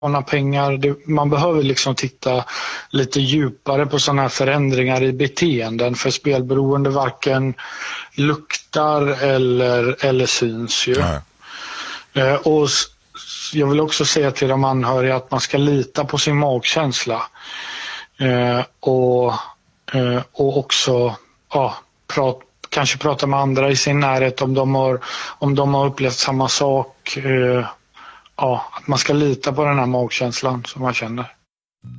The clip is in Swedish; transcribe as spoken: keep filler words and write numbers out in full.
låna pengar. Det, man behöver liksom titta lite djupare på sådana här förändringar i beteenden, för spelberoende varken luktar eller, eller syns ju. Eh, och jag vill också säga till de anhöriga att man ska lita på sin magkänsla. Eh, och, eh, och också ja, prat, kanske prata med andra i sin närhet om de har, om de har upplevt samma sak. Eh, ja, att man ska lita på den här magkänslan som man känner.